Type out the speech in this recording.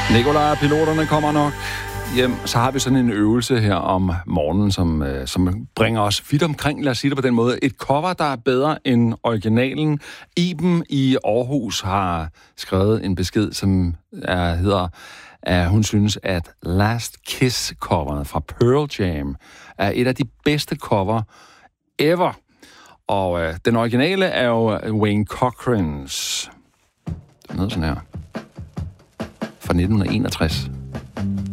Nikolaj og piloterne kommer nok hjem. Så har vi sådan en øvelse her om morgenen, som bringer os vidt omkring, lad os sige det på den måde. Et cover, der er bedre end originalen. Iben i Aarhus har skrevet en besked, som hedder, at hun synes, at Last Kiss-coveret fra Pearl Jam er et af de bedste cover ever. Og den originale er jo Wayne Cochran's. Det er noget sådan her. Fra 1961.